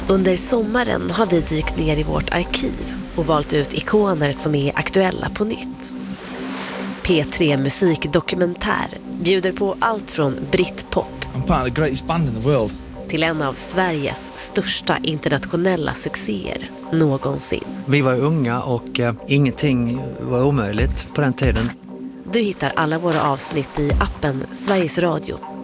Under sommaren har vi dykt ner i vårt arkiv och valt ut ikoner som är aktuella på nytt. P3 Musikdokumentär bjuder på allt från Britpop till en av Sveriges största internationella succéer någonsin. Vi var unga och ingenting var omöjligt på den tiden. Du hittar alla våra avsnitt i appen Sveriges Radio